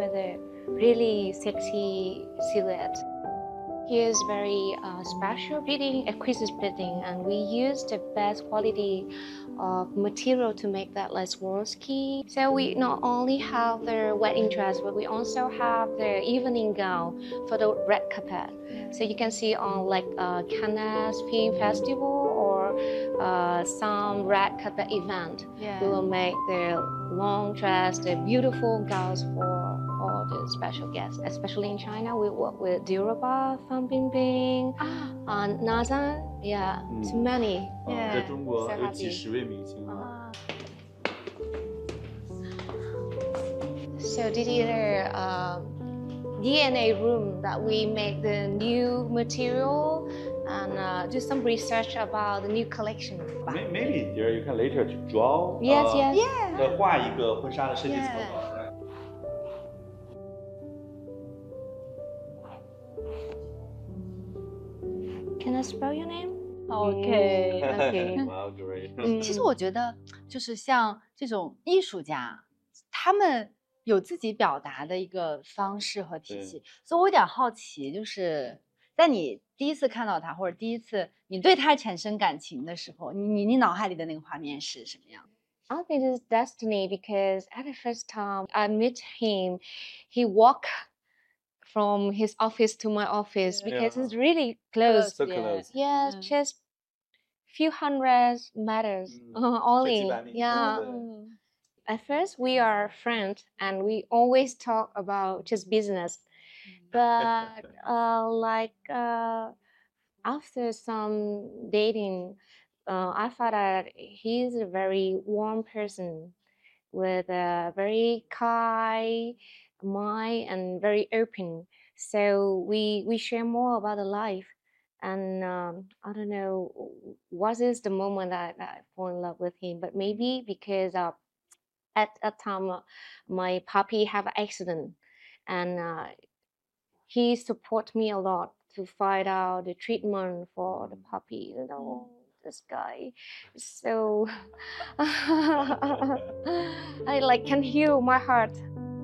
with a really sexy silhouette. He is very special breeding, exquisite breeding, and we use the best quality of material to make that like Swarovski. So we not only have the wedding dress, but we also have the evening gown for the red carpet. So you can see on like Cannes Film Festival or some red carpet event. We will make the long dress, the beautiful gowns for all the special guests. Especially in China, we work with Dilruba, Fan Bingbing, Nazan. Yeah, too many. 在中国有几十位明星啊。 So this is the DNA room that we make the new material and do some research about the new collection. Maybe there you can later to draw. Yes, yes. 画一个婚纱的设计草稿。 Can I spell your name? OK OK. Wow, great. 其实我觉得，就是像这种艺术家，他们有自己表达的一个方式和体系，所以我有点好奇，就是在你第一次看到他，或者第一次你对他产生感情的时候，你脑海里的那个画面是什么样？ I think it's destiny because at the first time I met him, he walked from his office to my office because it's really close. So close. Yes, just few hundred meters only. Yeah. At first we are friends and we always talk about just business. But after some dating, I thought that he's a very warm person with a very kind mind and very open. So we share more about the life. And I don't know what is the moment that I fall in love with him, but maybe because at that time my puppy have an accident, and he support me a lot to find out the treatment for the puppy. You know, this guy, so I like can heal my heart.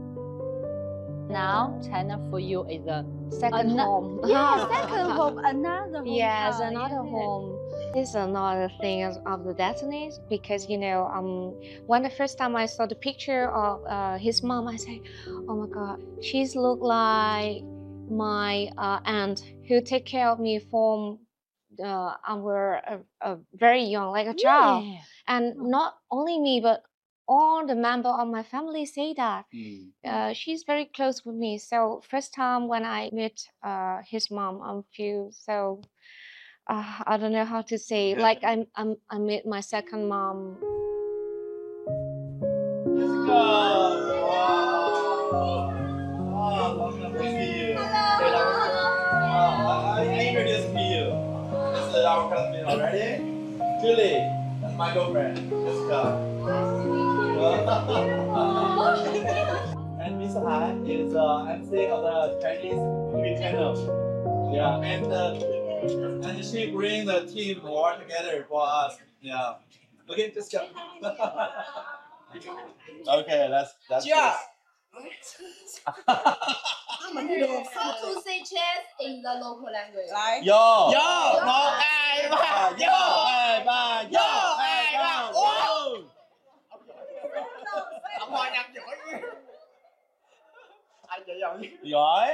Now China for you is a Second home. Yeah, second home, another home. Yes, another home. This is another thing of the destiny because when the first time I saw the picture of his mom, I said, "Oh my God, she's look like my aunt who take care of me from I were very young, like a child." And not only me, but all the member of my family say that. She's very close with me. So first time when I met his mom, I feel so. I don't know how to say. Like I met my second mom. Jessica, wow, long time no see you. I introduce to you. This is our classmate already. Julie, that's my girlfriend, Jessica. And Miss Han is MC of the Chinese movie channel. Yeah, and she bring the team all together for us. Yeah. Okay, just go. Okay, that's Cheers. How to say cheers in the local language? Like Yo, một hai ba, yo, hai ba, yo, hai ba, wow. ông hòa nhập giỏi quá. Anh vậy rồi. Giỏi.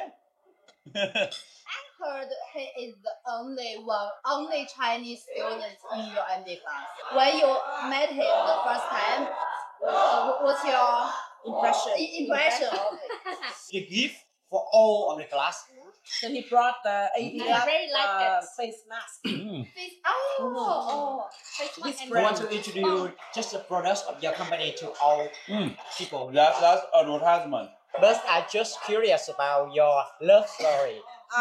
Heard he is the only Chinese student in your MD class. When you met him the first time, what's your impression? The gift for all of the class. So he brought the ADF very like it. face mask. This I want to introduce just the products of your company to all people. That's advertisement. But I'm just curious about your love story.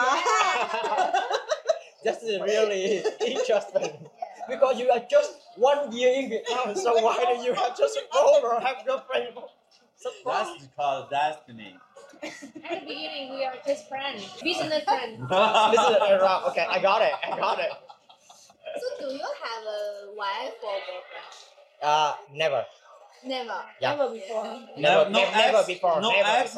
That's really interesting. Because you are just 1 year in Vietnam, so why do you have just over have girlfriend? That's because destiny. At the beginning, we are just friends, business friends. This is a okay, I got it. So do you have a wife or girlfriend? Never. Never. Yeah. Never before. Never No before. ex.